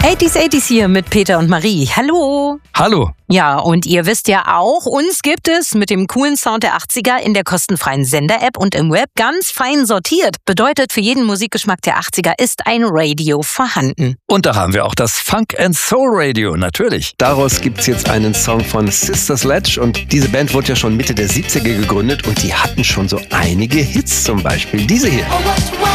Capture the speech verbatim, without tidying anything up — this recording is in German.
achtziger achtziger hier mit Peter und Marie. Hallo. Hallo. Ja, und ihr wisst ja auch, uns gibt es mit dem coolen Sound der achtziger in der kostenfreien Sender-App und im Web ganz fein sortiert. Bedeutet, für jeden Musikgeschmack der achtziger ist ein Radio vorhanden. Und da haben wir auch das Funk and Soul Radio, natürlich. Daraus gibt's jetzt einen Song von Sister Sledge und diese Band wurde ja schon Mitte der siebziger gegründet und die hatten schon so einige Hits, zum Beispiel diese hier.